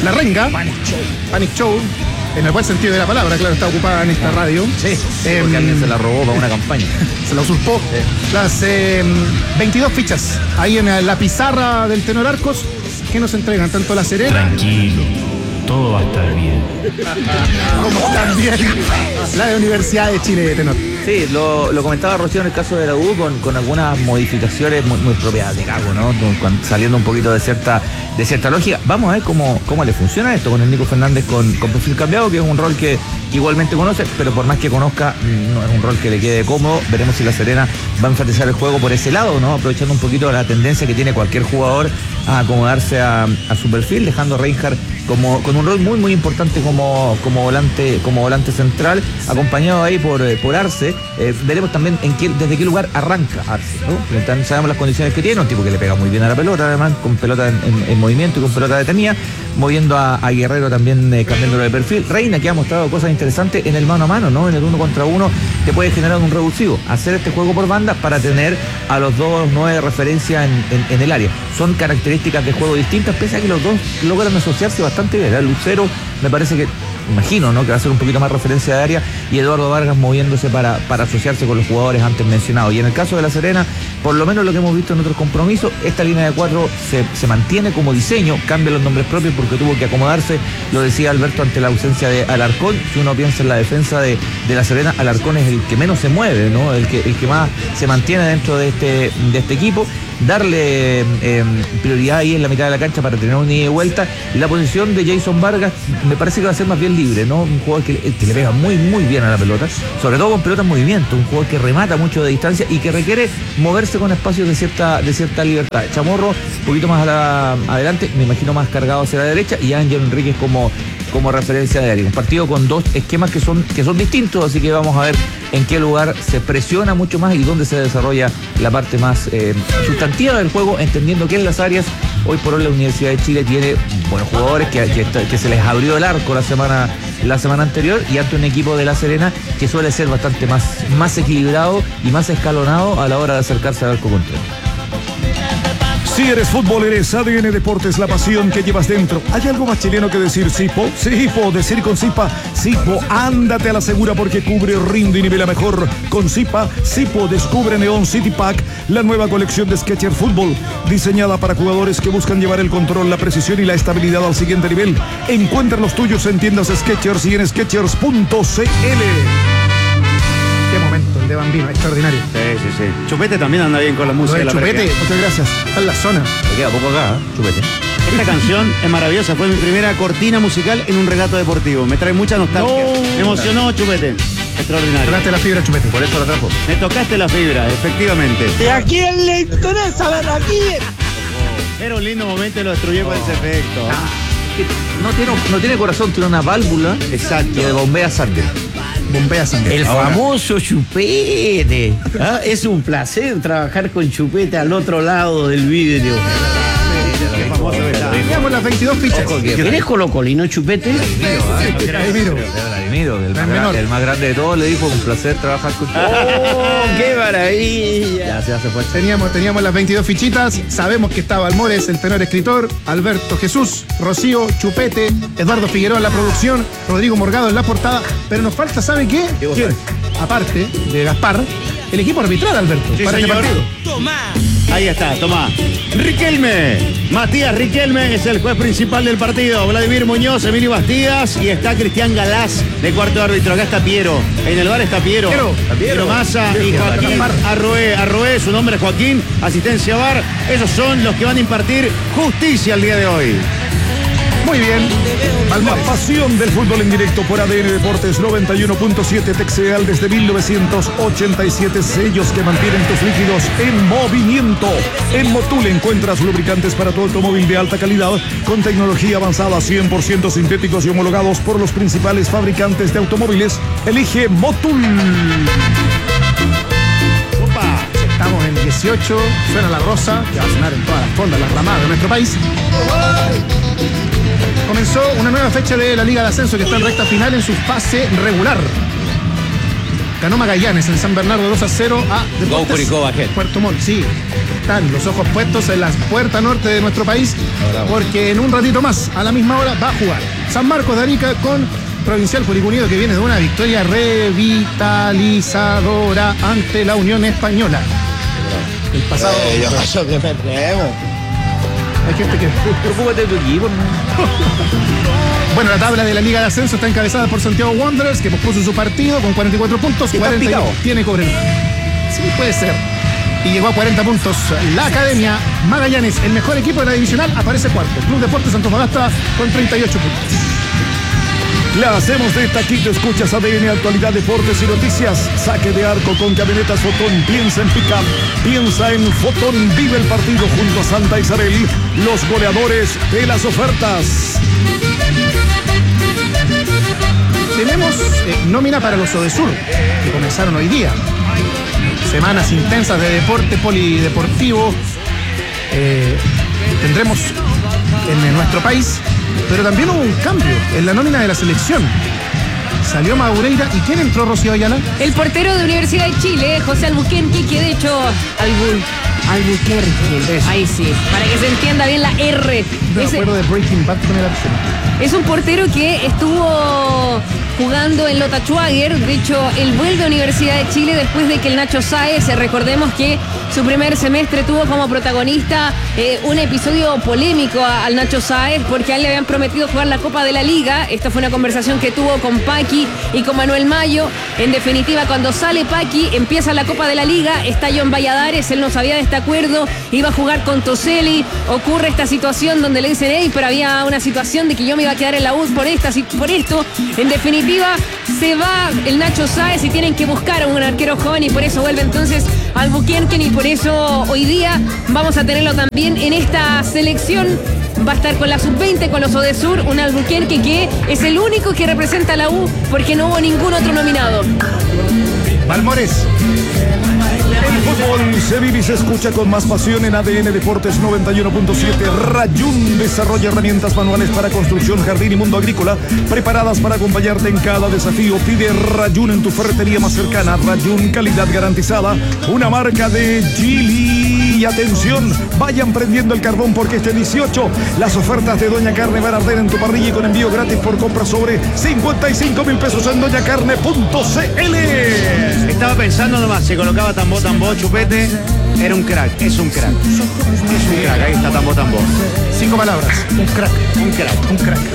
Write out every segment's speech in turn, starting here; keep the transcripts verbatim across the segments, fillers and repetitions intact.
La Renga. Panic Show. Panic Show. En el buen sentido de la palabra, claro, está ocupada en esta radio. Sí, eh, porque alguien se la robó para una campaña. Se la usurpó. Sí. Las eh, veintidós fichas ahí en la pizarra del Tenor Arcos que nos entregan tanto La Serena. Tranquilo, todo va a estar bien. Como también la de Universidad de Chile de Tenor. Sí, lo, lo comentaba Rocío en el caso de la U con, con algunas modificaciones muy, muy propias de Gago, ¿no? Con, saliendo un poquito de cierta de cierta lógica. Vamos a ver cómo, cómo le funciona esto con el Nico Fernández con, con perfil cambiado, que es un rol que igualmente conoce, pero por más que conozca, no es un rol que le quede cómodo. Veremos si La Serena va a enfatizar el juego por ese lado, ¿no? Aprovechando un poquito la tendencia que tiene cualquier jugador a acomodarse a, a su perfil, dejando a Reinhardt como, con un rol muy muy importante como, como volante, como volante central, acompañado ahí por, por Arce. Eh, veremos también en qué, desde qué lugar arranca Arce, ¿no? Entonces, sabemos las condiciones que tiene, un tipo que le pega muy bien a la pelota, además, con pelota en, en, en movimiento y con pelota detenida, moviendo a, a Guerrero también, eh, cambiándolo de perfil. Reina, que ha mostrado cosas interesantes en el mano a mano, ¿no? En el uno contra uno te puede generar un revulsivo. Hacer este juego por banda para tener a los dos nueve referencias en, en, en el área. Son características de juego distintas, pese a que los dos logran asociarse bastante bien. El Lucero me parece que, imagino, ¿no? Que va a ser un poquito más referencia de área, y Eduardo Vargas moviéndose para, para asociarse con los jugadores antes mencionados. Y en el caso de La Serena, por lo menos lo que hemos visto en otros compromisos, esta línea de cuatro se, se mantiene como diseño, cambia los nombres propios porque tuvo que acomodarse, lo decía Alberto, ante la ausencia de Alarcón. Si uno piensa en la defensa de, de La Serena, Alarcón es el que menos se mueve, ¿no? El que, el que más se mantiene dentro de este, de este equipo. Darle eh, prioridad ahí en la mitad de la cancha para tener un ida y vuelta. La posición de Jason Vargas me parece que va a ser más bien libre, ¿no? Un jugador que, que le pega muy muy bien a la pelota, sobre todo con pelota en movimiento, un jugador que remata mucho de distancia y que requiere moverse con espacios de cierta de cierta libertad. Chamorro un poquito más a la, adelante, me imagino más cargado hacia la derecha, y Ángel Enríquez como como referencia de área. Un partido con dos esquemas que son, que son distintos, así que vamos a ver en qué lugar se presiona mucho más y dónde se desarrolla la parte más eh, sustantiva del juego, entendiendo que en las áreas, hoy por hoy la Universidad de Chile tiene buenos jugadores que, que, que se les abrió el arco la semana, la semana anterior, y ante un equipo de La Serena que suele ser bastante más, más equilibrado y más escalonado a la hora de acercarse al arco contrario. Si eres fútbol, eres A D N Deportes, la pasión que llevas dentro. ¿Hay algo más chileno que decir Sipo? Sipo, decir con Sipa, Sipo, ándate a la segura porque cubre, rinde y nivela mejor. Con Sipa, Sipo, descubre Neon City Pack, la nueva colección de Skechers Fútbol, diseñada para jugadores que buscan llevar el control, la precisión y la estabilidad al siguiente nivel. Encuentra los tuyos en tiendas Skechers y en skechers punto c l. Qué momento el de Bambino, extraordinario. Sí, sí, sí. Chupete también anda bien con la música. Lo de de la Chupete, muchas gracias. Está en la zona. Me queda poco acá, ¿eh? Chupete. Esta canción es maravillosa, fue mi primera cortina musical en un relato deportivo. Me trae mucha nostalgia. No. Me emocionó, Chupete. Extraordinario. Tocaste la fibra, Chupete. Por eso lo trajo. Me tocaste la fibra, efectivamente. ¿Y a quién le interesa ver a quién? Era un lindo momento y lo destruyó con ese efecto. No tiene, no tiene corazón, tiene una válvula. Exacto. Que bombea sangre. Bombea sangre. El Ahora, famoso Chupete. ¿Ah? Es un placer trabajar con Chupete al otro lado del vidrio. Qué famoso que está. teníamos las veintidós fichas. ¿Eres colocolino, Chupete? Vladimiro. Vladimiro, el, más menor. grande, el más grande de todos, le dijo un placer trabajar con ¡Oh, qué maravilla! Ya, ya se fue. Teníamos, teníamos las veintidós fichitas. Sabemos que estaba Almores, el tenor escritor, Alberto Jesús, Rocío, Chupete, Eduardo Figueroa en la producción, Rodrigo Morgado en la portada. Pero nos falta, ¿sabe qué? ¿Quién? Aparte de Gaspar, el equipo arbitral, Alberto, Sí, para señor. este partido. Ahí está, tomá. Riquelme. Matías Riquelme es el juez principal del partido. Vladimir Muñoz, Emilio Bastías y está Cristian Galás de cuarto árbitro. Acá está Piero. En el bar está Piero. Piero. Piero, Piero Massa y Piero. Joaquín Piero. Arroé. Arroé, su nombre es Joaquín. Asistencia bar. Esos son los que van a impartir justicia el día de hoy. Muy bien. La Almores. pasión del fútbol en directo por A D N Deportes noventa y uno punto siete Texeal desde mil novecientos ochenta y siete. Sellos que mantienen tus líquidos en movimiento. En Motul encuentras lubricantes para tu automóvil de alta calidad con tecnología avanzada, cien por ciento sintéticos y homologados por los principales fabricantes de automóviles. Elige Motul. Opa. Estamos en dieciocho. Suena la rosa, que va a sonar en todas las fondas, las ramadas de nuestro país. Comenzó una nueva fecha de la Liga de Ascenso que está en recta final en su fase regular. Ganó Magallanes en San Bernardo dos a cero a Deportes Curicó, Bajel. Puerto Montt, sí. están los ojos puestos en la puerta norte de nuestro país, porque en un ratito más, a la misma hora, va a jugar San Marcos de Arica con Provincial Curicó Unido, que viene de una victoria revitalizadora ante la Unión Española. El pasado. Eh, yo paso que perdemos. Hay gente que. Preocúpate de tu equipo, ¿no? Bueno, la tabla de la Liga de Ascenso está encabezada por Santiago Wanderers, que pospuso su partido con cuarenta y cuatro puntos. cuarenta y uno tiene Cobreloa. Sí, puede ser. Y llegó a cuarenta puntos. La Academia Magallanes, el mejor equipo de la divisional, aparece cuarto. Club Deportes Antofagasta con treinta y ocho puntos. La hacemos de taquito, escuchas A D N, actualidad, deportes y noticias. Saque de arco con camionetas Fotón. Piensa en pick-up, piensa en Fotón. Vive el partido junto a Santa Isabel, los goleadores de las ofertas. Tenemos eh, nómina para los Odesur, que comenzaron hoy día. Semanas intensas de deporte polideportivo eh, tendremos en, en nuestro país, pero también hubo un cambio en la nómina de la selección. Salió Madureira. ¿Y quién entró, Rocío Ayala? El portero de Universidad de Chile, José Albuquerque, que de hecho Albu, Albuquerque, Eso. ahí sí, para que se entienda bien la R. Me Ese- acuerdo de Breaking Bad con el arsenal. Es un portero que estuvo jugando en Lota Schwager. De hecho, él vuelve a Universidad de Chile después de que el Nacho Sáez, recordemos que su primer semestre tuvo como protagonista eh, un episodio polémico a- al Nacho Sáez, porque a él le habían prometido jugar la Copa de la Liga. Esta fue una conversación que tuvo con Paqui y con Manuel Mayo. En definitiva, cuando sale Paqui, empieza la Copa de la Liga, está John Valladares, él no sabía de este acuerdo, iba a jugar con Toselli. Ocurre esta situación donde le dicen, hey, pero había una situación de que yo me iba a quedar en la U por esta, por esto. En definitiva, se va el Nacho Sáez y tienen que buscar a un arquero joven, y por eso vuelve entonces Albuquerque, y por eso hoy día vamos a tenerlo también en esta selección. Va a estar con la sub veinte, con los Odesur, un Albuquerque que es el único que representa a la U porque no hubo ningún otro nominado. Balmores. El fútbol se vive y se escucha con más pasión en A D N Deportes noventa y uno punto siete. Rayún desarrolla herramientas manuales para construcción, jardín y mundo agrícola, preparadas para acompañarte en cada desafío. Pide Rayún en tu ferretería más cercana. Rayún, calidad garantizada, una marca de Gili. Y atención, vayan prendiendo el carbón, porque este dieciocho las ofertas de Doña Carne van a arder en tu parrilla y con envío gratis por compra sobre cincuenta y cinco mil pesos en doña carne punto c l. Estaba pensando nomás, se colocaba Tambó Tambó, Chupete, era un crack, es un crack. Es un crack, ahí está Tambó Tambó. Cinco palabras. Un crack. Un crack. Un crack.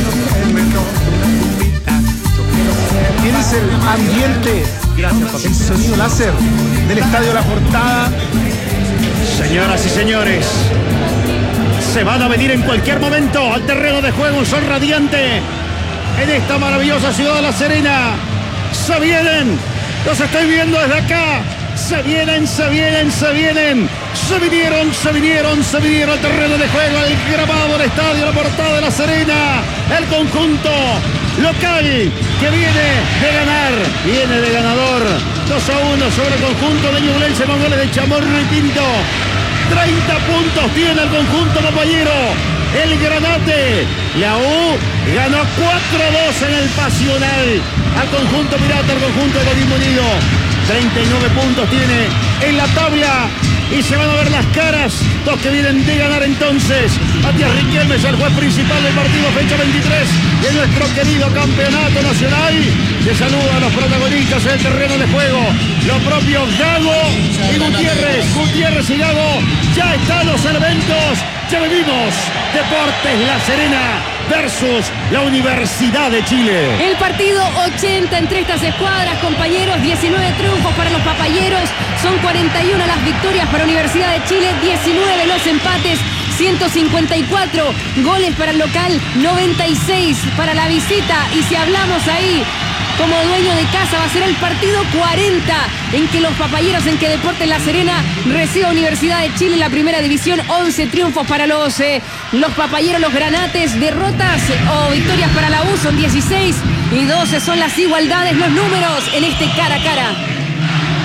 Tienes el ambiente, el sonido láser del Estadio La Portada. Señoras y señores, se van a venir en cualquier momento al terreno de juego un sol radiante en esta maravillosa ciudad de La Serena. Se vienen, los estoy viendo desde acá. Se vienen, se vienen, se vienen. Se vinieron, se vinieron, se vinieron al terreno de juego, al grabado del Estadio La Portada de La Serena. El conjunto local que viene de ganar, viene de ganador. dos a uno sobre el conjunto de Ñublense con goles de Chamorro y Pinto. treinta puntos tiene el conjunto compañero. El Granate, la U ganó cuatro a dos en el Pasional al conjunto pirata, al conjunto de Coquimbo Unido. treinta y nueve puntos tiene en la tabla y se van a ver las caras los que vienen de ganar entonces. Matías Riquelme es el juez principal del partido, fecha veintitrés de nuestro querido campeonato nacional. Se saluda a los protagonistas en el terreno de juego, los propios Gago y Gutiérrez. Gutiérrez y Gago, ya están los elementos. Ya vivimos Deportes La Serena versus la Universidad de Chile. El partido ochenta entre estas escuadras, compañeros. diecinueve triunfos para los papayeros, son cuarenta y uno las victorias para Universidad de Chile, diecinueve los empates, ciento cincuenta y cuatro goles para el local, noventa y seis para la visita. Y si hablamos ahí como dueño de casa, va a ser el partido cuarenta en que los papayeros, en que Deportes La Serena recibe a Universidad de Chile en la primera división. once triunfos para los, eh, los papayeros, los granates. Derrotas o victorias para la U son dieciséis y doce son las igualdades, los números en este cara a cara.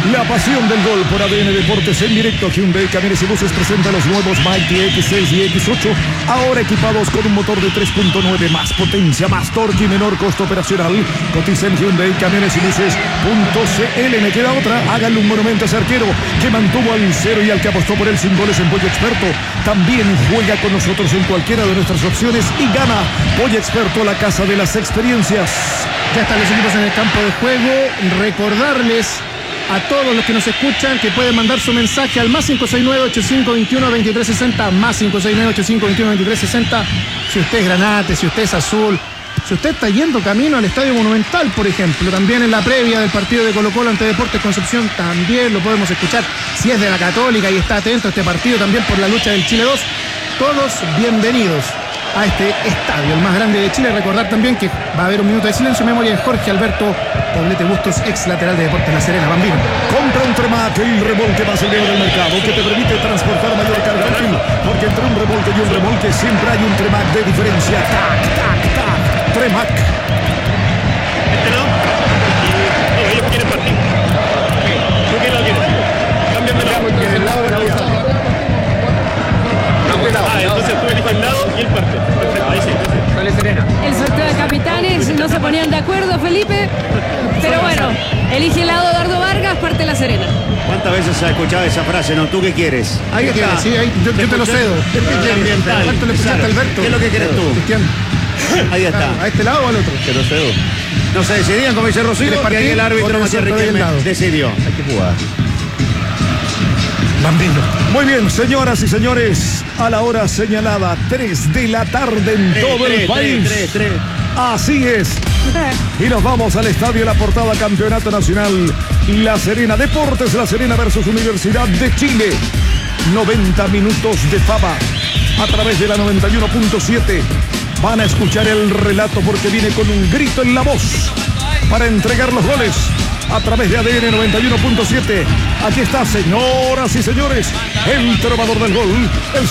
La pasión del gol por A D N Deportes en directo. Hyundai Camiones y Buses presenta los nuevos Mighty X seis y X ocho, ahora equipados con un motor de tres punto nueve, más potencia, más torque y menor costo operacional. Cotiza en Hyundai Camiones y Buses punto C L. Me queda otra, háganle un monumento a ese arquero que mantuvo al cero y al que apostó por él sin goles en Pollo Experto. También juega con nosotros en cualquiera de nuestras opciones y gana. Pollo Experto, la casa de las experiencias. Ya están los equipos en el campo de juego. Recordarles a todos los que nos escuchan que pueden mandar su mensaje al más cinco seis nueve, ocho cinco dos uno, dos tres seis cero, más cinco seis nueve, ocho cinco dos uno, dos tres seis cero. Si usted es granate, si usted es azul, si usted está yendo camino al Estadio Monumental, por ejemplo, también en la previa del partido de Colo-Colo ante Deportes Concepción, también lo podemos escuchar. Si es de la Católica y está atento a este partido también por la lucha del Chile dos, todos bienvenidos a este estadio, el más grande de Chile. Recordar también que va a haber un minuto de silencio en memoria de Jorge Alberto Poblete Bustos, ex lateral de Deportes La Serena. Bambino. Compra un Tremac, el remolque más elevado del mercado, que te permite transportar mayor carga útil, porque entre un remolque y un remolque siempre hay un Tremac de diferencia. Tac, tac, tac. Tremac. Este no. No, ellos quieren partir. ¿Tú quién lo quieres? Cámbiame la. Ah, entonces tú eliges el lado y el parte. Perfecto, ahí sí. Sale Serena. El sorteo de capitanes, no se ponían de acuerdo, Felipe. Pero bueno, elige el lado Eduardo Vargas, parte La Serena. ¿Cuántas veces has escuchado esa frase, no? ¿Tú qué quieres? Ahí ¿Qué quieres, está? sí, ahí, yo, yo te lo cedo. ¿Qué quieres? Ambiental. ¿Cuánto le escuchaste a Alberto? ¿Qué es lo que quieres tú? Cristian. Ahí está. ¿A este lado o al otro? Te lo cedo. No se decidían, como dice Rocío, ¿Quieres que ahí el partir o árbitro te Matías lo doy al Riquelme lado? decidió. Hay que jugar. Bambino. Muy bien, señoras y señores, a la hora señalada, tres de la tarde en Tres, todo tres, el país. tres, tres, tres. Así es. Y nos vamos al estadio La Portada, Campeonato Nacional La Serena. Deportes La Serena versus Universidad de Chile. noventa minutos de fama a través de la noventa y uno punto siete. Van a escuchar el relato porque viene con un grito en la voz para entregar los goles a través de A D N noventa y uno punto siete. Aquí está, señoras y señores, el trovador del gol, el